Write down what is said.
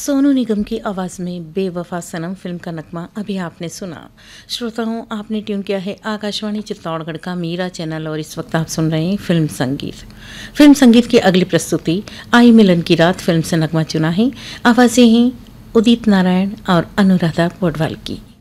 सोनू निगम की आवाज़ में बेवफा सनम फिल्म का नगमा अभी आपने सुना। श्रोताओं, आपने ट्यून किया है आकाशवाणी चित्तौड़गढ़ का मीरा चैनल और इस वक्त आप सुन रहे हैं फिल्म संगीत। फिल्म संगीत की अगली प्रस्तुति आई मिलन की रात फिल्म से नगमा चुना है। आवाज़ें हैं उदित नारायण और अनुराधा पोडवाल की।